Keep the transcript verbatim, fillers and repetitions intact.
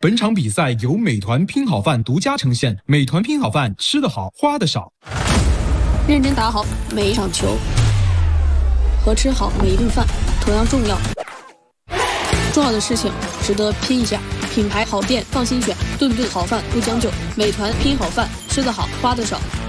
本场比赛由美团拼好饭独家呈现。美团拼好饭，吃得好，花的少。 认真打好每一场球，和吃好每一顿饭同样重要。重要的事情值得拼一下。品牌好店放心选，顿顿好饭不将就。美团拼好饭，吃得好，花的少。